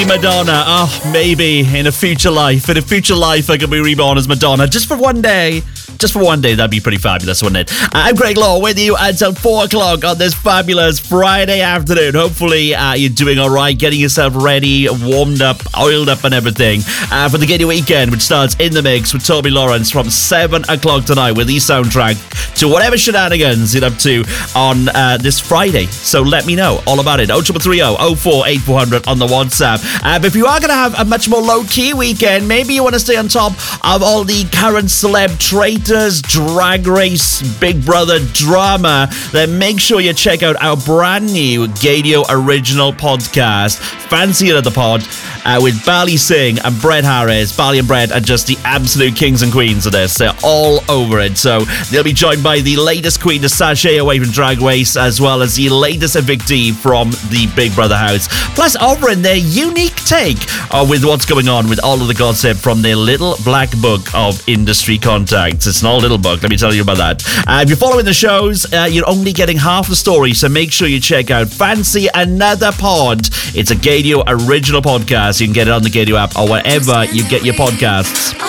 Madonna. Oh, maybe in a future life. In a future life, I could be reborn as Madonna just for one day. Just for one day, that'd be pretty fabulous, wouldn't it? I'm Craig Law with you until 4 o'clock on this fabulous Friday afternoon. Hopefully, you're doing all right, getting yourself ready, warmed up, oiled up and everything for the Giddy Weekend, which starts in the mix with Toby Lawrence from 7 o'clock tonight with the soundtrack to whatever shenanigans you're up to on this Friday. So let me know all about it. 0330 04 8400 on the WhatsApp. But if you are going to have a much more low-key weekend, maybe you want to stay on top of all the current celeb traitors, Drag Race, Big Brother drama, then make sure you check out our brand new Gadio original podcast, Fancy Another Pod, with Bally Singh and Brett Harris. Bally and Brett are just the absolute kings and queens of this. They're all over it. So they'll be joined by the latest queen to sashay away from Drag Race, as well as the latest evictee from the Big Brother house. Plus, offering their unique take with what's going on with all of the gossip from their little black book of industry contacts. It's an old little book, let me tell you about that. If you're following the shows, you're only getting half the story, so make sure you check out Fancy Another Pod. It's a Gadio original podcast. You can get it on the Gadio app or wherever you get your podcasts.